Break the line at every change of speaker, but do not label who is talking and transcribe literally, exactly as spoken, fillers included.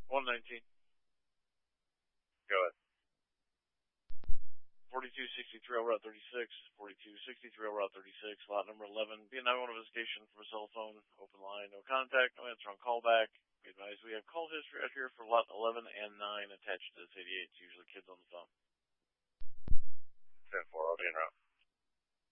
one nineteen.
Go ahead.
forty-two sixty-three Route thirty-six, forty-two sixty-three Route thirty-six, lot number eleven. Be a nine one one investigation from a cell phone, open line, no contact, no answer on callback. Be advised we have call history out here for lot eleven and nine attached to this eighty-eight. It's usually kids on the phone.
ten four, I'll be en route.